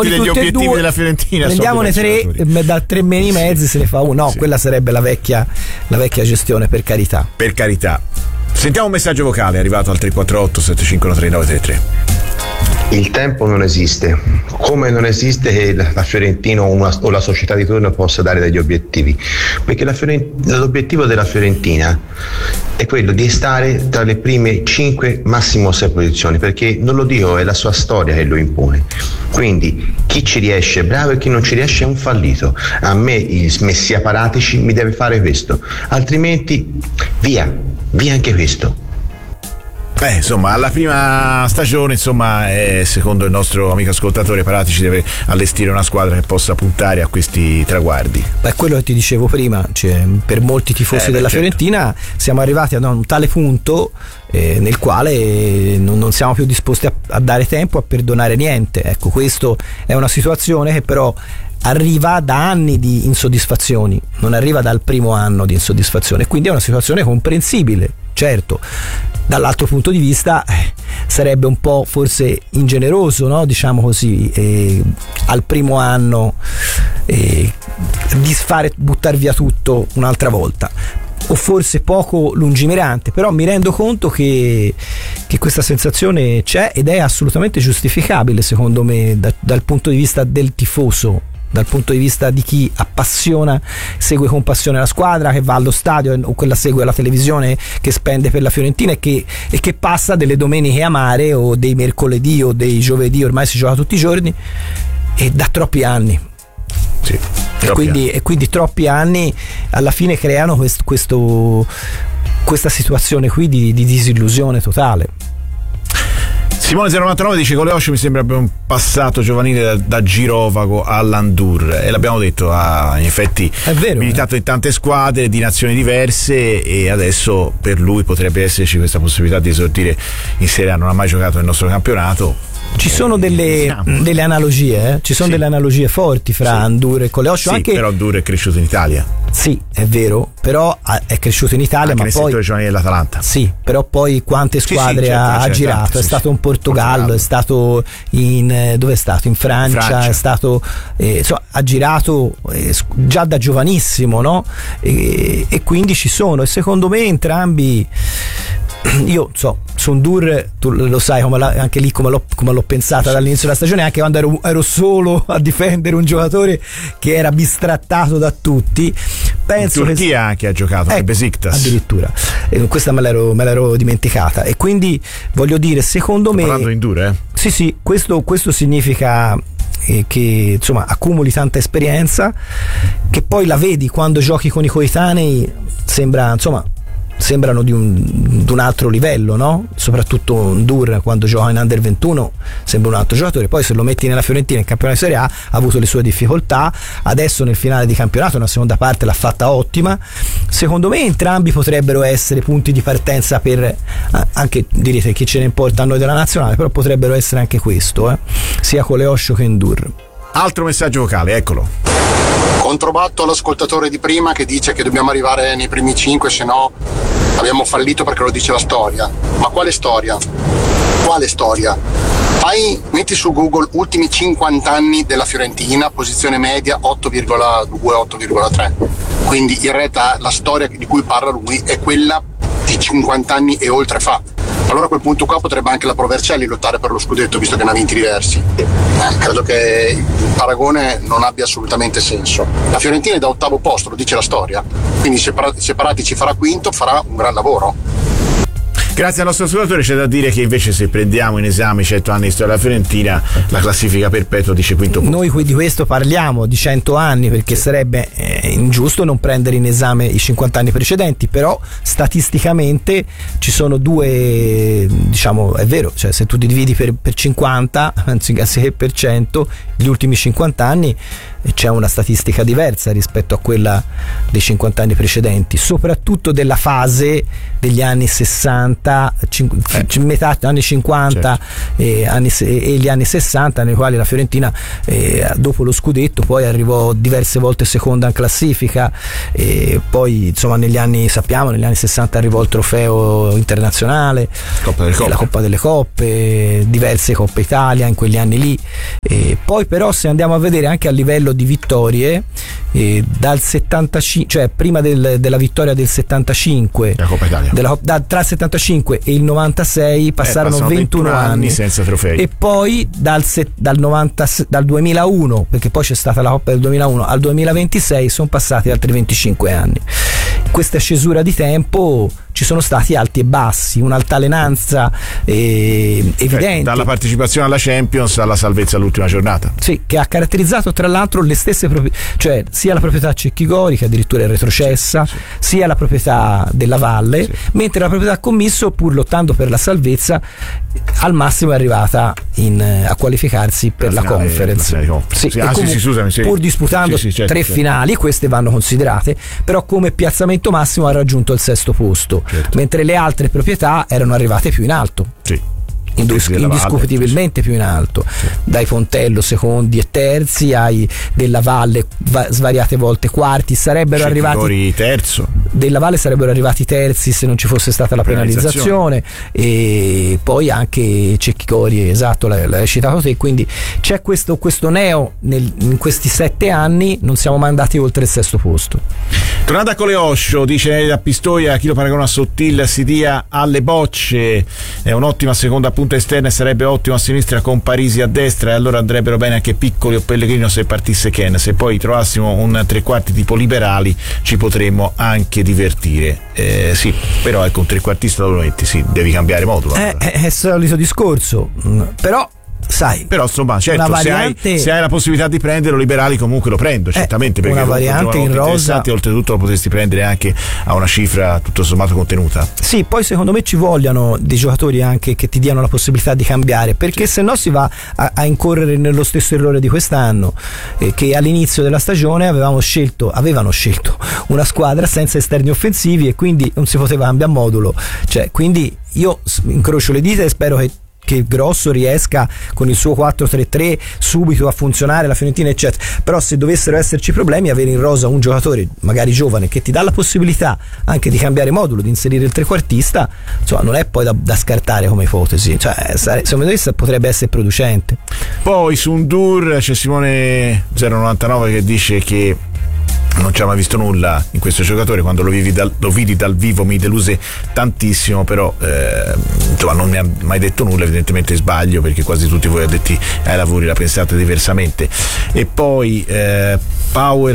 degli obiettivi della Fiorentina, prendiamone 3, da 3 milioni e mezzo se ne fa uno. No, sì. Quella sarebbe la vecchia gestione, per carità. Per carità. Sentiamo un messaggio vocale arrivato al 348 751 3933. Il tempo non esiste, come non esiste che la Fiorentina o la società di turno possa dare degli obiettivi, perché l'obiettivo della Fiorentina è quello di stare tra le prime 5, massimo 6 posizioni, perché non lo dico, è la sua storia che lo impone. Quindi chi ci riesce è bravo e chi non ci riesce è un fallito. A me il Messia Paratici mi deve fare questo, altrimenti via anche questo. Insomma, alla prima stagione, secondo il nostro amico ascoltatore, Paratici deve allestire una squadra che possa puntare a questi traguardi. È quello che ti dicevo prima, cioè, per molti tifosi della Fiorentina siamo arrivati a un tale punto nel quale non siamo più disposti a dare tempo, a perdonare niente. Ecco, questo è una situazione che però arriva da anni di insoddisfazioni, non arriva dal primo anno di insoddisfazione, quindi è una situazione comprensibile. Certo, dall'altro punto di vista sarebbe un po' forse ingeneroso, no? Diciamo così, al primo anno buttare via tutto un'altra volta, o forse poco lungimirante, però mi rendo conto che questa sensazione c'è ed è assolutamente giustificabile, secondo me, dal punto di vista del tifoso, dal punto di vista di chi appassiona, segue con passione la squadra, che va allo stadio o quella segue la televisione, che spende per la Fiorentina e che passa delle domeniche amare o dei mercoledì o dei giovedì, ormai si gioca tutti i giorni, e da troppi anni. Sì, e quindi troppi anni alla fine creano questa situazione qui di disillusione totale. Simone 099 dice: Coleoscio mi sembra abbia un passato giovanile da girovago all'Andur, e l'abbiamo detto, ha in effetti militato in tante squadre di nazioni diverse, e adesso per lui potrebbe esserci questa possibilità di esordire in Serie A. Non ha mai giocato nel nostro campionato. Ci sono delle analogie, ci sono delle analogie forti fra Andur e Coleoscio. Sì, anche... però Andur è cresciuto in Italia. Sì, è vero, però è cresciuto in Italia, anche ma nel poi settore giovanile dell'Atalanta. Sì, però poi quante squadre ha girato? È stato in Portogallo, è stato dove è stato? In Francia. È stato ha girato già da giovanissimo, no? E quindi ci sono, e secondo me entrambi, io su Ndur, tu lo sai anche lì come l'ho pensata dall'inizio della stagione, anche quando ero solo a difendere un giocatore che era bistrattato da tutti. Penso in Turchia anche ha giocato, ecco, Besiktas addirittura, questa me l'ero dimenticata, e quindi voglio dire, secondo me, parlando in Ndur, sì, questo significa che insomma accumuli tanta esperienza, che poi la vedi quando giochi con i coetanei, sembrano di un altro livello, no? Soprattutto Ndur, quando gioca in Under 21, sembra un altro giocatore. Poi se lo metti nella Fiorentina in campionato di Serie A, ha avuto le sue difficoltà. Adesso nel finale di campionato una seconda parte l'ha fatta ottima. Secondo me entrambi potrebbero essere punti di partenza per, anche direte chi ce ne importa a noi della nazionale, però potrebbero essere anche questo, sia Coleoscio che Ndur. Altro messaggio vocale, eccolo. Controbatto all'ascoltatore di prima che dice che dobbiamo arrivare nei primi 5, se no abbiamo fallito, perché lo dice la storia. Ma quale storia? Quale storia? Metti su Google ultimi 50 anni della Fiorentina, posizione media 8,2-8,3. Quindi in realtà la storia di cui parla lui è quella di 50 anni e oltre fa. Allora a quel punto qua potrebbe anche la Pro Vercelli lottare per lo scudetto, visto che ne ha vinti diversi. Credo che il paragone non abbia assolutamente senso. La Fiorentina è da 8° posto, lo dice la storia, quindi se Paratici farà quinto, farà un gran lavoro. Grazie al nostro ascoltatore. C'è da dire che invece, se prendiamo in esame i 100 anni di storia della Fiorentina, la classifica perpetua dice quinto posto. Noi qui di questo parliamo di 100 anni perché sarebbe ingiusto non prendere in esame i 50 anni precedenti, però statisticamente ci sono due, è vero, cioè se tu ti dividi per 50 anziché per 100, gli ultimi 50 anni, c'è una statistica diversa rispetto a quella dei 50 anni precedenti, soprattutto della fase degli anni 60, metà anni 50, certo, e gli anni 60, nei quali la Fiorentina dopo lo scudetto poi arrivò diverse volte seconda in classifica, e poi insomma negli anni 60 arrivò il trofeo internazionale, la Coppa delle Coppe, diverse Coppe Italia in quegli anni lì, e poi però se andiamo a vedere anche a livello di vittorie, dal 75, cioè prima della vittoria del 75, la Coppa Italia, tra il 75 e il 96 passarono 21 anni senza trofei, e poi dal 2001, perché poi c'è stata la Coppa del 2001, al 2026 sono passati altri 25 anni. Questa scesura di tempo ci sono stati alti e bassi, un'altalenanza evidente, dalla partecipazione alla Champions alla salvezza all'ultima giornata, sì, che ha caratterizzato tra l'altro le stesse cioè sia la proprietà Cecchi Gori, che addirittura è retrocessa, sia la proprietà della Valle, mentre la proprietà Commisso, pur lottando per la salvezza, al massimo è arrivata a qualificarsi per la Conference, pur disputando tre finali, queste vanno considerate, però come piazzamento massimo ha raggiunto il sesto posto, mentre le altre proprietà erano arrivate più in alto, indiscutibilmente più in alto, dai Pontello secondi e terzi, ai Della Valle svariate volte quarti, sarebbero arrivati terzo, Della Valle sarebbero arrivati terzi se non ci fosse stata la penalizzazione, e poi anche Cecchi Gori, esatto, l'hai citato te, quindi c'è questo neo in questi 7 anni, non siamo mai andati oltre il sesto posto. Tornando a Coleoscio, dice da Pistoia, chi lo paragona a Sottil si dia alle bocce, è un'ottima seconda punta esterna e sarebbe ottimo a sinistra con Parisi a destra, e allora andrebbero bene anche Piccoli o Pellegrino se partisse Ken. Se poi trovassimo un tre quarti tipo Liberali ci potremmo anche divertire, sì, però ecco, un trequartista lo metti, sì, devi cambiare modulo, allora. È il solito discorso, però sai, però insomma, certo, variante, se hai la possibilità di prenderlo, Liberali comunque lo prendo, certamente, perché una variante in rosa, oltretutto lo potresti prendere anche a una cifra tutto sommato contenuta. Sì, poi secondo me ci vogliono dei giocatori anche che ti diano la possibilità di cambiare, perché se no si va a incorrere nello stesso errore di quest'anno, che all'inizio della stagione avevano scelto una squadra senza esterni offensivi e quindi non si poteva cambiare modulo, cioè, quindi io incrocio le dita e spero che Grosso riesca con il suo 4-3-3 subito a funzionare, la Fiorentina eccetera, però se dovessero esserci problemi, avere in rosa un giocatore magari giovane che ti dà la possibilità anche di cambiare modulo, di inserire il trequartista, insomma non è poi da scartare come ipotesi, cioè secondo me potrebbe essere producente. Poi su Undur c'è Simone 099 che dice che non ci ha mai visto nulla in questo giocatore, quando lo vidi dal vivo mi deluse tantissimo, però insomma non mi ha mai detto nulla, evidentemente sbaglio, perché quasi tutti voi addetti ai lavori la pensate diversamente. E poi Power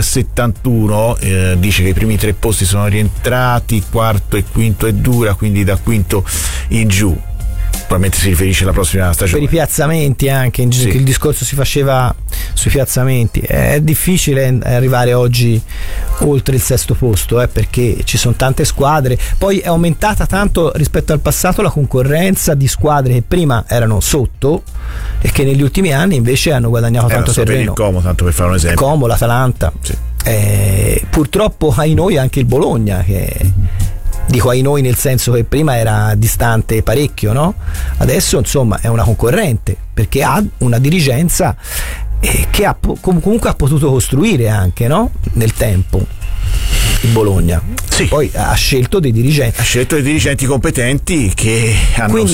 71 dice che i primi 3 posti sono rientrati, quarto e quinto è dura, quindi da quinto in giù. Probabilmente si riferisce alla prossima stagione. Per i piazzamenti anche, il discorso si faceva sui piazzamenti. È difficile arrivare oggi oltre il sesto posto, perché ci sono tante squadre. Poi è aumentata tanto rispetto al passato la concorrenza di squadre che prima erano sotto e che negli ultimi anni invece hanno guadagnato tanto terreno. Per il Como, tanto per fare un esempio. Como, l'Atalanta. Sì. Purtroppo ai noi anche il Bologna, che dico ai noi nel senso che prima era distante parecchio, no? Adesso insomma è una concorrente, perché ha una dirigenza che comunque ha potuto costruire anche, no? Nel tempo il Bologna. Sì. Poi ha scelto dei dirigenti competenti che hanno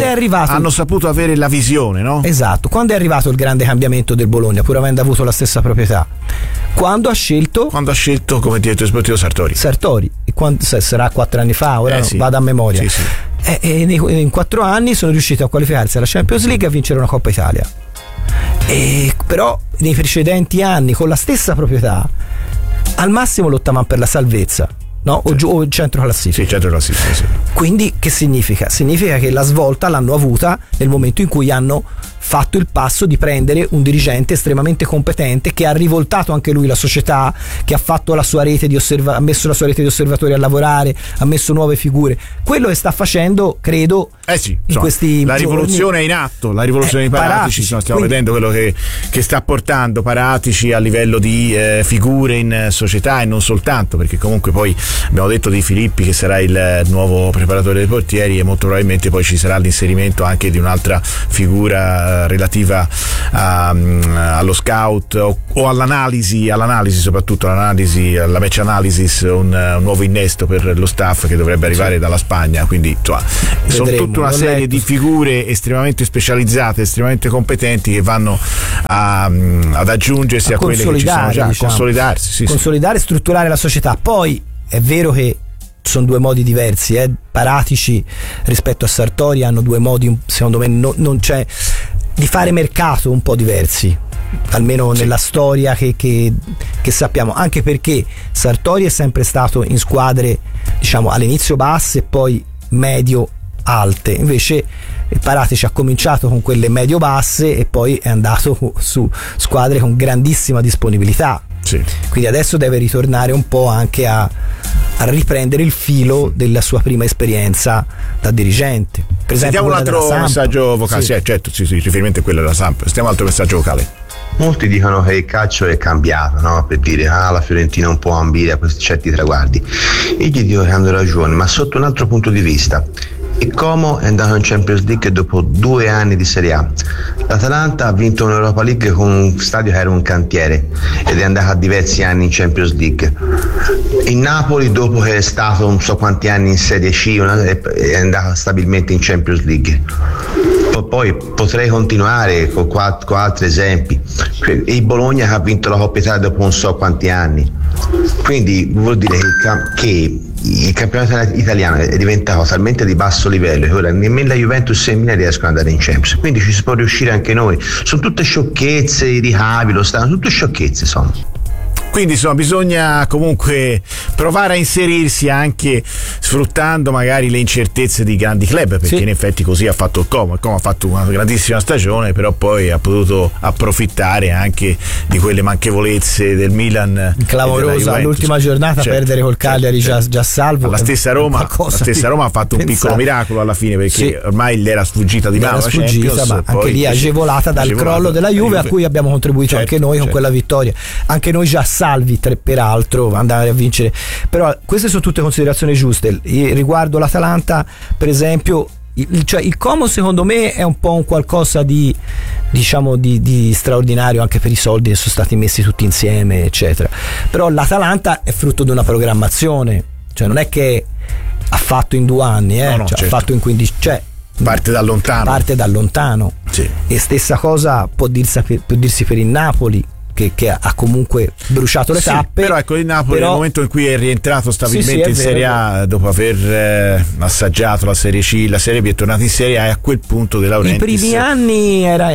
saputo avere la visione, no? Esatto. Quando è arrivato il grande cambiamento del Bologna, pur avendo avuto la stessa proprietà? Quando ha scelto come direttore sportivo Sartori, e sarà 4 anni fa, ora vado a memoria. Sì. E in 4 anni sono riusciti a qualificarsi alla Champions League e a vincere una Coppa Italia. Però nei precedenti anni con la stessa proprietà al massimo lottavano per la salvezza, no? O il centro classifica. Sì, centro classifica, sì. Quindi che significa? Significa che la svolta l'hanno avuta nel momento in cui hanno fatto il passo di prendere un dirigente estremamente competente, che ha rivoltato anche lui la società, che ha fatto la sua rete ha messo la sua rete di osservatori a lavorare, ha messo nuove figure. Quello che sta facendo, credo, in questi la rivoluzione è in atto, la rivoluzione di Paratici, stiamo vedendo quello che sta portando Paratici a livello di figure in società, e non soltanto, perché comunque poi abbiamo detto di Filippi che sarà il nuovo preparatore dei portieri, e molto probabilmente poi ci sarà l'inserimento anche di un'altra figura relativa allo scout o all'analisi soprattutto alla match analysis, un nuovo innesto per lo staff che dovrebbe arrivare dalla Spagna, quindi insomma, sono tutta una serie di figure estremamente specializzate, estremamente competenti che vanno ad aggiungersi a quelle che ci sono già, consolidarsi, consolidare e strutturare la società. Poi è vero che sono due modi diversi, Paratici rispetto a Sartori hanno due modi, secondo me non c'è, di fare mercato un po' diversi, almeno nella storia che sappiamo, anche perché Sartori è sempre stato in squadre, diciamo, all'inizio basse e poi medio alte, invece Paratici ha cominciato con quelle medio basse e poi è andato su squadre con grandissima disponibilità. Quindi adesso deve ritornare un po' anche a riprendere il filo della sua prima esperienza da dirigente. Per esempio, sentiamo un altro messaggio vocale. Certo, riferimento a quello della Samp. Sentiamo un altro messaggio vocale. Molti dicono che il calcio è cambiato, no? Per dire la Fiorentina non può ambire a questi certi traguardi. Io gli dico che hanno ragione, ma sotto un altro punto di vista. Il Como è andato in Champions League dopo 2 anni di Serie A. L'Atalanta ha vinto un'Europa League con un stadio che era un cantiere ed è andato a diversi anni in Champions League. Il Napoli, dopo che è stato non so quanti anni in Serie C, è andato stabilmente in Champions League. Poi potrei continuare con altri esempi. Il Bologna che ha vinto la Coppa Italia dopo non so quanti anni. Quindi vuol dire che il campionato italiano è diventato talmente di basso livello che ora nemmeno la Juventus e il Milan riescono ad andare in Champions, quindi ci si può riuscire anche noi. Sono tutte sciocchezze, i ricavi, lo stanno, tutte sciocchezze sono. Quindi insomma bisogna comunque provare a inserirsi anche sfruttando magari le incertezze di grandi club, perché in effetti così ha fatto il Como ha fatto una grandissima stagione, però poi ha potuto approfittare anche di quelle manchevolezze del Milan clamorosa all'ultima giornata, perdere col Cagliari già salvo. La stessa Roma ha fatto un piccolo miracolo alla fine, perché ormai gli era sfuggita di mano la Champions, ma anche lì agevolata dal crollo della Juve a cui abbiamo contribuito anche noi con quella vittoria, anche noi già salvi peraltro andare a vincere. Però queste sono tutte considerazioni giuste. Riguardo l'Atalanta, per esempio, il Como secondo me è un po' un qualcosa di, diciamo, di straordinario anche per i soldi che sono stati messi tutti insieme, eccetera. Però l'Atalanta è frutto di una programmazione, cioè non è che ha fatto in 2 anni, ha fatto in 15, cioè parte da lontano. E stessa cosa può dirsi per il Napoli, che ha comunque bruciato le tappe. Però ecco, il Napoli nel momento in cui è rientrato stabilmente in Serie A, dopo aver assaggiato la Serie C, la Serie B, è tornato in Serie A, e a quel punto De Laurentiis, i primi anni era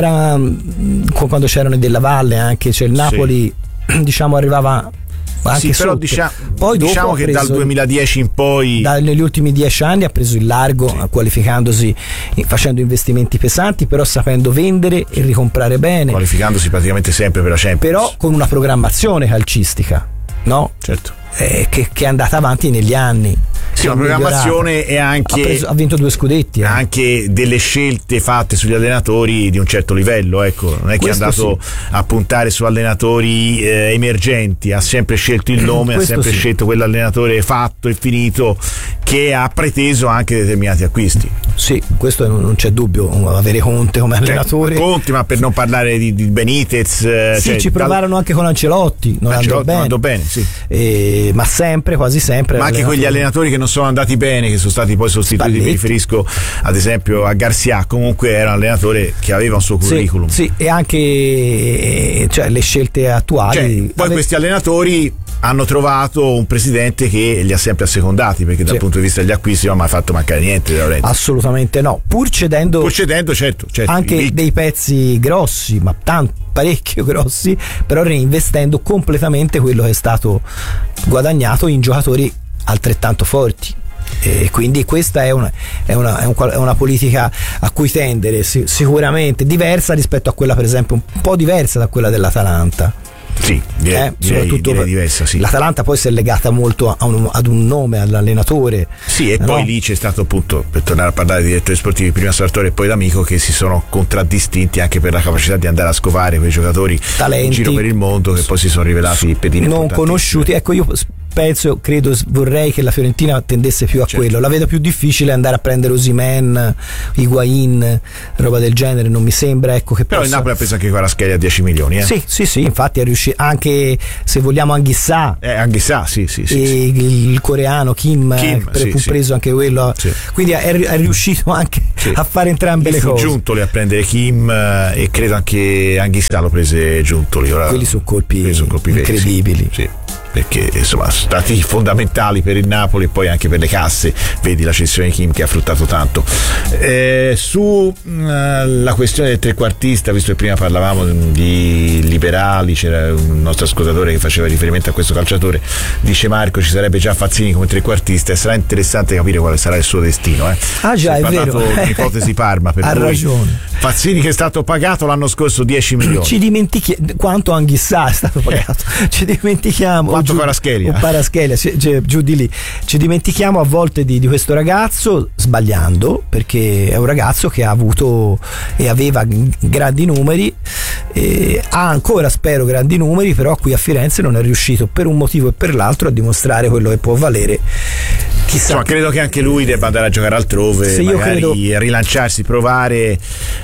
quando c'erano Della Valle anche, cioè il Napoli diciamo arrivava anche però poi diciamo che dal 2010 in poi, negli ultimi 10 anni ha preso il largo, qualificandosi, facendo investimenti pesanti, però sapendo vendere e ricomprare bene, qualificandosi praticamente sempre per la Champions, però con una programmazione calcistica, no? Certo. Che è andata avanti negli anni. Sì, la programmazione è anche ha vinto 2 scudetti, anche delle scelte fatte sugli allenatori di un certo livello, ecco, non è che è andato a puntare su allenatori emergenti, ha sempre scelto il nome, ha sempre scelto quell'allenatore fatto e finito, che ha preteso anche determinati acquisti. Sì, questo non c'è dubbio, avere Conte come allenatore. Conte, ma per non parlare di Benitez. Ci provarono anche con Ancelotti, non andò bene, sì. Ma sempre, quasi sempre. Ma anche quegli allenatori che non sono andati bene, che sono stati poi sostituiti, mi riferisco ad esempio a Garcia, comunque era un allenatore che aveva un suo curriculum. Sì, e anche le scelte attuali. Poi questi allenatori hanno trovato un presidente che li ha sempre assecondati, perché dal punto di vista degli acquisti non ha mai fatto mancare niente. Assolutamente no, pur cedendo certo, anche dei pezzi grossi, ma parecchio grossi, però reinvestendo completamente quello che è stato guadagnato in giocatori altrettanto forti. E quindi questa è una politica a cui tendere, sicuramente diversa rispetto a quella, per esempio, un po' diversa da quella dell'Atalanta. Sì, soprattutto diversa, sì. L'Atalanta poi si è legata molto ad un nome, all'allenatore. Sì, e poi lì c'è stato, appunto, per tornare a parlare di direttori sportivi, prima Sartori e poi D'Amico, che si sono contraddistinti anche per la capacità di andare a scovare quei giocatori talenti in giro per il mondo, che poi si sono rivelati pedine non conosciuti. Ecco, io vorrei che la Fiorentina tendesse più a quello. La vedo più difficile andare a prendere Osimhen, Higuain, roba del genere, non mi sembra, ecco, che però il Napoli ha preso anche Kvaratskhelia a 10 milioni. Sì, infatti è riuscito anche, se vogliamo, Anguissa, sì. Il coreano Kim fu preso anche quello, quindi è riuscito anche a fare entrambe le cose. Giuntoli a prendere Kim e credo anche Anguissa lo prese Giuntoli. Ora quelli sono colpi incredibili. Sì. Perché insomma sono stati fondamentali per il Napoli e poi anche per le casse, vedi la cessione di Kim che ha fruttato tanto. La questione del trequartista, visto che prima parlavamo di liberali, c'era un nostro ascoltatore che faceva riferimento a questo calciatore, dice Marco ci sarebbe già Fazzini come trequartista e sarà interessante capire quale sarà il suo destino. Già, è vero, l'ipotesi Parma per ha lui. Ragione. Fazzini che è stato pagato l'anno scorso 10 milioni. Ci dimentichiamo quanto Anguissa è stato pagato. Ci dimentichiamo Kvaratskhelia, giù di lì. Ci dimentichiamo a volte di questo ragazzo, sbagliando, perché è un ragazzo che ha avuto e aveva grandi numeri, ha ancora, spero, grandi numeri, però qui a Firenze non è riuscito per un motivo e per l'altro a dimostrare quello che può valere. Insomma, credo che anche lui debba andare a giocare altrove, magari rilanciarsi, provare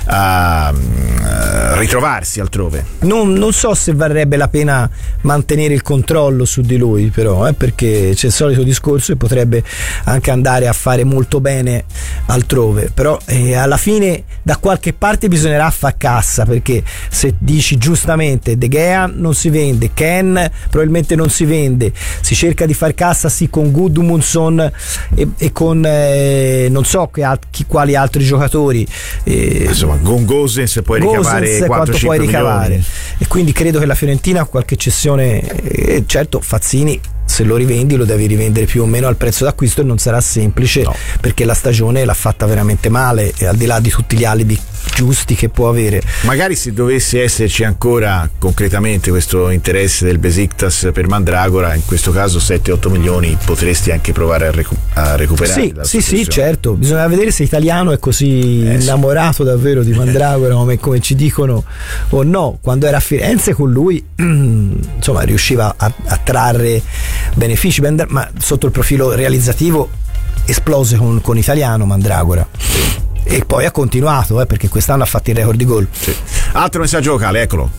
a ritrovarsi altrove. Non so se varrebbe la pena mantenere il controllo su di lui, però, perché c'è il solito discorso e potrebbe anche andare a fare molto bene altrove, però alla fine da qualche parte bisognerà far cassa, perché se dici giustamente De Gea non si vende, Ken probabilmente non si vende, si cerca di far cassa con Gudmundsson e con non so quali altri giocatori, insomma con Gosens puoi ricavare quanto puoi ricavare milioni. E quindi credo che la Fiorentina qualche cessione, certo Fazzini se lo rivendi lo devi rivendere più o meno al prezzo d'acquisto e non sarà semplice, perché la stagione l'ha fatta veramente male, e al di là di tutti gli alibi giusti che può avere. Magari se dovesse esserci ancora concretamente questo interesse del Besiktas per Mandragora, in questo caso 7-8 milioni potresti anche provare a recuperare. Sì, certo, bisogna vedere se Italiano è così innamorato davvero di Mandragora come ci dicono o no. Quando era a Firenze con lui insomma riusciva a trarre benefici, ma sotto il profilo realizzativo esplose con Italiano Mandragora. E poi ha continuato, perché quest'anno ha fatto il record di gol. Altro messaggio vocale, eccolo.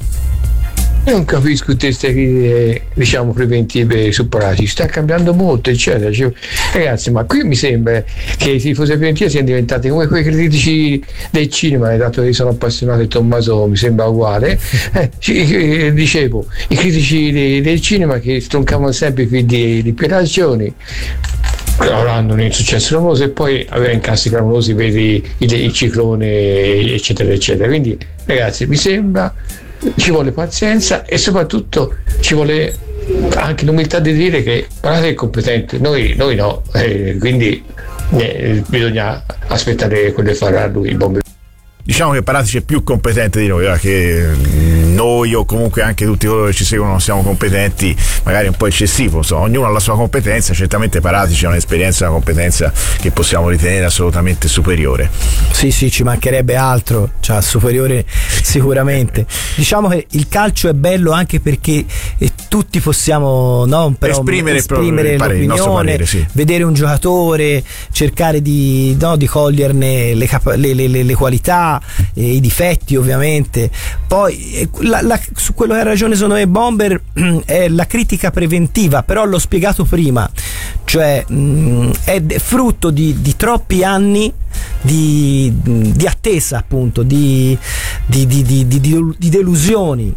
Io non capisco queste critiche, diciamo, preventive su Paratici, sta cambiando molto, eccetera. Ragazzi, ma qui mi sembra che i tifosi preventivi siano diventati come quei critici del cinema, dato che sono appassionato di Tommaso, mi sembra uguale. Dicevo, i critici del cinema che stroncavano sempre i figli di Pierazioni, avranno un insuccesso clamoroso e poi aveva incassi clamorosi, vedi il ciclone, eccetera eccetera. Quindi ragazzi, mi sembra ci vuole pazienza e soprattutto ci vuole anche l'umiltà di dire che Paratici è competente, noi no, quindi bisogna aspettare quello che farà lui. Diciamo che Paratici è più competente di noi, che noi o comunque anche tutti coloro che ci seguono non siamo competenti, magari un po' eccessivo, insomma, ognuno ha la sua competenza. Certamente Paratici ha un'esperienza e una competenza che possiamo ritenere assolutamente superiore. Sì, ci mancherebbe altro, cioè superiore sicuramente. Diciamo che il calcio è bello anche perché tutti possiamo esprimere il nostro parere, sì. Vedere un giocatore, cercare di coglierne le qualità, i difetti ovviamente. Poi su quello che ha ragione secondo me Bomber è la critica preventiva, però l'ho spiegato prima, cioè è frutto di troppi anni di attesa, appunto, di delusioni,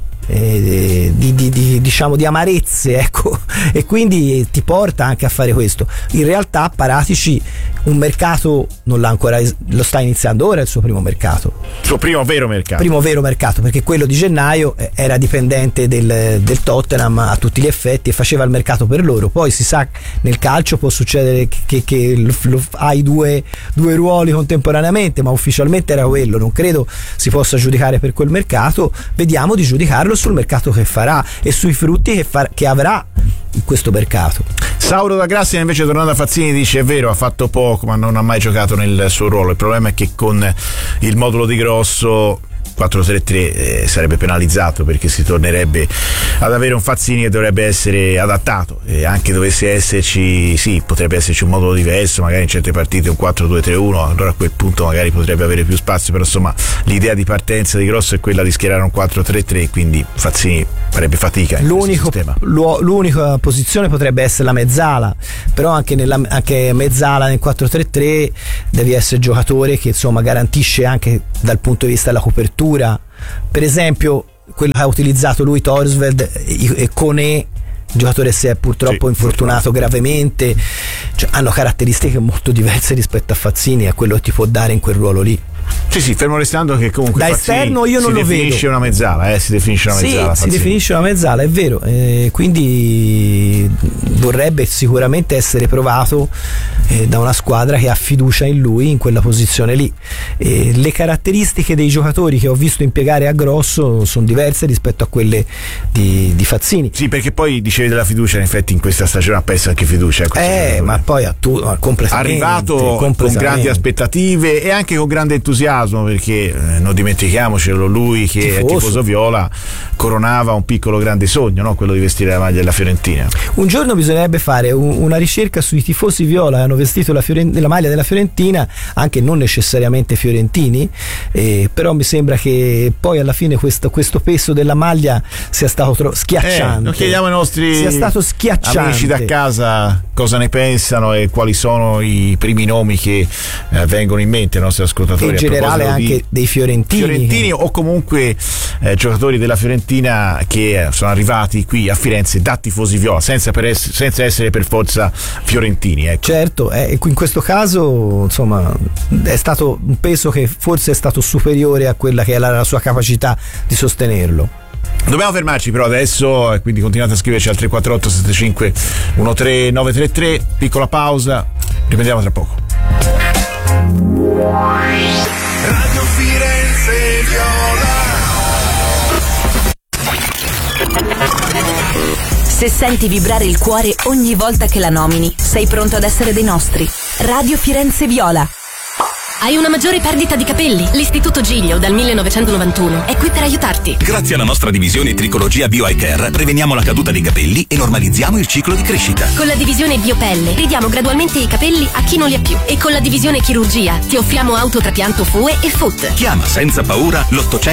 diciamo di amarezze, ecco, e quindi ti porta anche a fare questo. In realtà Paratici un mercato non l'ha ancora, lo sta iniziando ora il suo primo mercato, primo vero mercato, perché quello di gennaio era dipendente del Tottenham a tutti gli effetti e faceva il mercato per loro. Poi si sa, nel calcio può succedere che hai due ruoli contemporaneamente, ma ufficialmente era quello. Non credo si possa giudicare per quel mercato, vediamo di giudicarlo sul mercato che farà e sui frutti che avrà in questo mercato. Sauro da Grassia invece, tornando a Fazzini, dice: è vero, ha fatto poco ma non ha mai giocato nel suo ruolo. Il problema è che con il modulo di Grosso 4-3-3 sarebbe penalizzato, perché si tornerebbe ad avere un Fazzini che dovrebbe essere adattato, e anche dovesse esserci, sì, potrebbe esserci un modulo diverso, magari in certe partite un 4-2-3-1, allora a quel punto magari potrebbe avere più spazio, però insomma l'idea di partenza di Grosso è quella di schierare un 4-3-3, quindi Fazzini farebbe fatica in questo sistema. L'unica posizione potrebbe essere la mezzala, però anche mezzala nel 4-3-3 devi essere giocatore che insomma garantisce anche dal punto di vista della copertura. Per esempio quello che ha utilizzato lui, Torsveld e Koné, giocatore si è purtroppo infortunato gravemente, cioè, hanno caratteristiche molto diverse rispetto a Fazzini, a quello che ti può dare in quel ruolo lì. Sì, fermo restando che comunque da esterno io non lo vedo. Si definisce una mezzala, si definisce una mezzala. Si definisce una mezzala, è vero, quindi vorrebbe sicuramente essere provato da una squadra che ha fiducia in lui in quella posizione lì. Le caratteristiche dei giocatori che ho visto impiegare a Grosso sono diverse rispetto a quelle di Fazzini. Sì, perché poi dicevi della fiducia, in effetti in questa stagione ha perso anche fiducia. Ma poi completamente arrivato con grandi aspettative e anche con grande entusiasmo, perché non dimentichiamocelo, lui che è tifoso viola coronava un piccolo grande sogno, no? Quello di vestire la maglia della Fiorentina. Un giorno bisognerebbe fare una ricerca sui tifosi viola che hanno vestito la maglia della Fiorentina, anche non necessariamente fiorentini, però mi sembra che poi alla fine questo peso della maglia sia stato schiacciante. Lo chiediamo ai nostri sia stato schiacciante. Amici da casa cosa ne pensano e quali sono i primi nomi che vengono in mente ai nostri ascoltatori. In generale anche dei fiorentini o comunque giocatori della Fiorentina che sono arrivati qui a Firenze da tifosi viola senza essere per forza fiorentini, ecco. Certo, in questo caso insomma è stato un peso che forse è stato superiore a quella che è la sua capacità di sostenerlo. Dobbiamo fermarci però adesso, quindi continuate a scriverci al 348 75 13 933. Piccola pausa, riprendiamo tra poco. Radio Firenze Viola. Se senti vibrare il cuore ogni volta che la nomini, sei pronto ad essere dei nostri. Radio Firenze Viola. Hai una maggiore perdita di capelli? L'Istituto Giglio dal 1991 è qui per aiutarti. Grazie alla nostra divisione Tricologia Bio Eye Care preveniamo la caduta dei capelli e normalizziamo il ciclo di crescita. Con la divisione Biopelle ridiamo gradualmente i capelli a chi non li ha più. E con la divisione Chirurgia ti offriamo autotrapianto FUE e FUT. Chiama senza paura l'800